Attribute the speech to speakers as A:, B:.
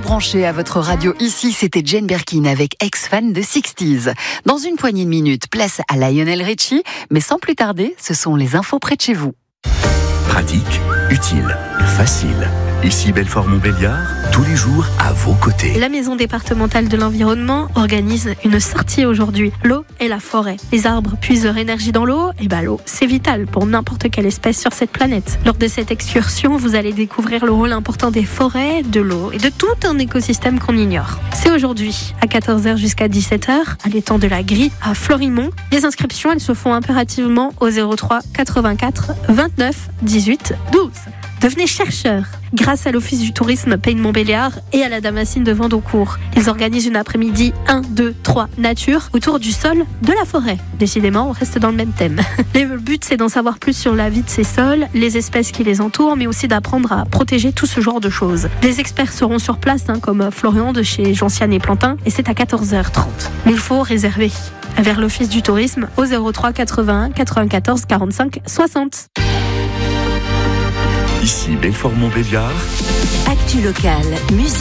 A: rebrancher à votre radio. Ici, c'était Jane Birkin avec ex-fan de 60s. Dans une poignée de minutes, place à Lionel Richie. Mais sans plus tarder, ce sont les infos près de chez vous.
B: Pratique, utile, facile. Ici Belfort-Montbéliard, tous les jours à vos côtés.
C: La Maison départementale de l'environnement organise une sortie aujourd'hui. L'eau et la forêt. Les arbres puisent leur énergie dans l'eau. Et l'eau, c'est vital pour n'importe quelle espèce sur cette planète. Lors de cette excursion, vous allez découvrir le rôle important des forêts, de l'eau et de tout un écosystème qu'on ignore. C'est aujourd'hui, à 14h jusqu'à 17h, à l'étang de la Grille, à Florimont. Les inscriptions, elles se font impérativement au 03 84 29 18 12. Devenez chercheur grâce à l'Office du tourisme Pays de Montbéliard et à la Damascine de Vendoncourt. Ils organisent une après-midi 1, 2, 3 nature autour du sol de la forêt. Décidément, on reste dans le même thème. Le but, c'est d'en savoir plus sur la vie de ces sols, les espèces qui les entourent, mais aussi d'apprendre à protéger tout ce genre de choses. Des experts seront sur place, comme Florian de chez Gentiane et Plantin, et c'est à 14h30. Mais il faut réserver vers l'Office du tourisme au 03 81 94 45 60.
B: Ici Belfort-Montbéliard.
A: Actu locale, musique.